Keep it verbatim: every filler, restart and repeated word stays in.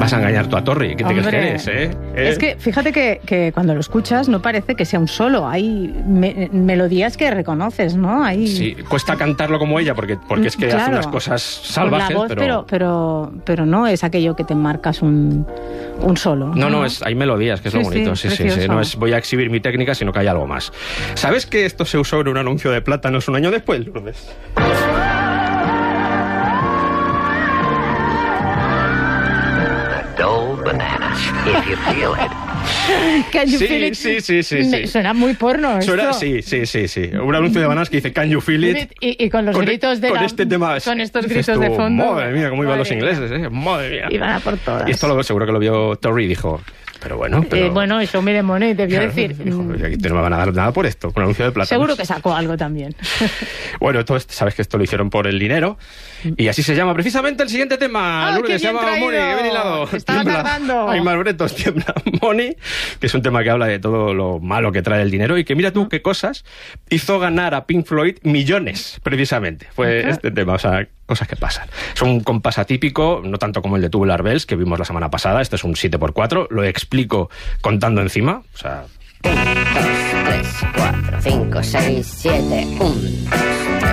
vas a engañar tú a Torri? ¿Qué te crees que eres, eh? ¿Eh? Es que fíjate que, que cuando lo escuchas no parece que sea un solo. Hay me melodías que reconoces, ¿no? Hay... Sí, cuesta cantarlo como ella porque, porque es que claro, hace unas cosas salvajes. Con la voz, pero... Pero, pero, pero no es aquello que te marcas un, un solo. No, no, no es, hay melodías, que es sí, lo bonito. Sí, sí, sí, sí. No es voy a exhibir mi técnica, sino que hay algo más. ¿Sabes que esto se usó en un anuncio de plátanos un año después, Lourdes? Bananas, if you feel it. Can you sí, feel it? sí, sí, sí, sí. Suena muy porno Suena, esto. sí, sí, sí, sí. Un anuncio de bananas que dice Can you feel it? Y, y con los con, gritos de con la, este tema. con estos Dices gritos tú, de fondo. Madre mía, cómo iban los Madre ingleses, mía. eh. Madre mía. Iban a por todas. Y esto lo, seguro que lo vio Torri y dijo, pero bueno, pero... Eh, bueno, eso me demonio y debió Claro, decir. dijo, no me van a dar nada por esto, con anuncio de plátanos. Seguro que sacó algo también. Bueno, todo esto, sabes que esto lo hicieron por el dinero. Y así se llama precisamente el siguiente tema. ¡Ah, Lourdes, qué se bien llama traído! Money, que bien hilado. Estaba tardando. Ay, Malbretos, tiembla Money, que es un tema que habla de todo lo malo que trae el dinero y que mira tú qué cosas hizo ganar a Pink Floyd millones, precisamente. Fue Ajá. este tema, o sea, cosas que pasan. Es un compás atípico, no tanto como el de Tubular Bells, que vimos la semana pasada. Este es un siete por cuatro, lo explico contando encima, o sea... uno, dos, tres, cuatro, cinco, seis, siete, uno, dos,